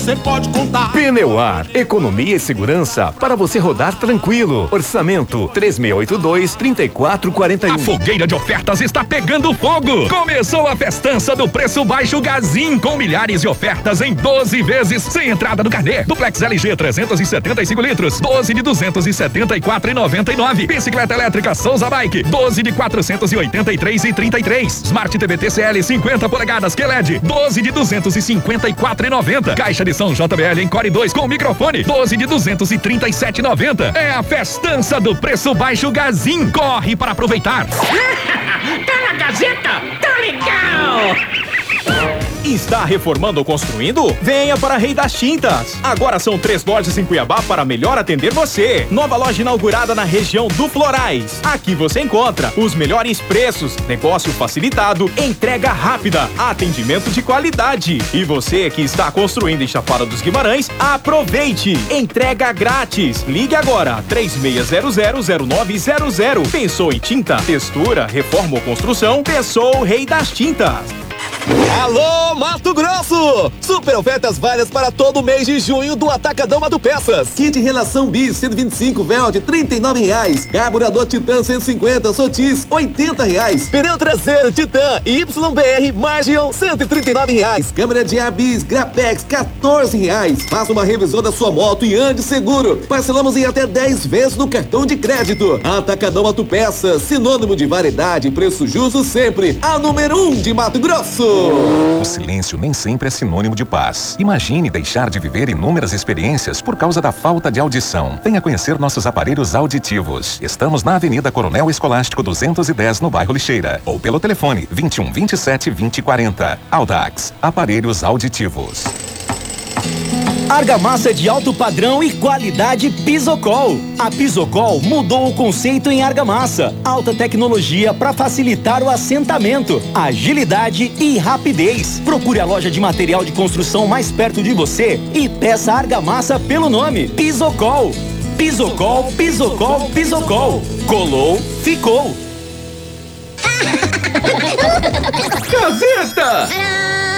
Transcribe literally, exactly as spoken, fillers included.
você pode contar. Pneuar, economia e segurança para você rodar tranquilo. Orçamento três seis oito dois, três quatro quatro um. A fogueira de ofertas está pegando fogo. Começou a festança do Preço Baixo Gazin, com milhares de ofertas em doze vezes sem entrada no carnê. Duplex L G trezentos e setenta e cinco litros, doze de duzentos e setenta e quatro reais e noventa e nove. Bicicleta elétrica Souza Bike, doze de quatrocentos e oitenta e três reais e trinta e três. Smart T V T C L cinquenta polegadas Q L E D, doze de duzentos e cinquenta e quatro reais e noventa. Caixa de som J B L em Core dois com microfone, doze de duzentos e trinta e sete reais e noventa. É a festança do Preço Baixo Gazin. Corre para aproveitar. Tá na Gazeta? Tá legal! Está reformando ou construindo? Venha para Rei das Tintas. Agora são três lojas em Cuiabá para melhor atender você. Nova loja inaugurada na região do Florais. Aqui você encontra os melhores preços, negócio facilitado, entrega rápida, atendimento de qualidade. E você que está construindo em Chapada dos Guimarães, aproveite! Entrega grátis. Ligue agora, três seis zero zero, zero nove zero zero. Pensou em tinta, textura, reforma ou construção? Pensou Rei das Tintas. Alô, Mato Grosso! Super ofertas válidas para todo mês de junho do Atacadão Mato Peças. Kit Relação Bis cento e vinte e cinco Veld trinta e nove reais. Carburador Titan cento e cinquenta Sotis oitenta reais. Pneu traseiro Titan Y B R Margion cento e trinta e nove reais. Câmera de ar Bis Grapex quatorze reais. Faça uma revisão da sua moto e ande seguro. Parcelamos em até dez vezes no cartão de crédito. Atacadão Mato Peças, sinônimo de variedade e preço justo sempre. A número um de Mato Grosso. O silêncio nem sempre é sinônimo de paz. Imagine deixar de viver inúmeras experiências por causa da falta de audição. Venha conhecer nossos aparelhos auditivos. Estamos na Avenida Coronel Escolástico duzentos e dez, no bairro Lixeira. Ou pelo telefone vinte e um, vinte e sete, vinte, quarenta. Audax, aparelhos auditivos. Argamassa de alto padrão e qualidade Pisocol. A Pisocol mudou o conceito em argamassa. Alta tecnologia para facilitar o assentamento, agilidade e rapidez. Procure a loja de material de construção mais perto de você e peça argamassa pelo nome Pisocol. Pisocol, Pisocol, Pisocol. Colou, ficou. Gazeta!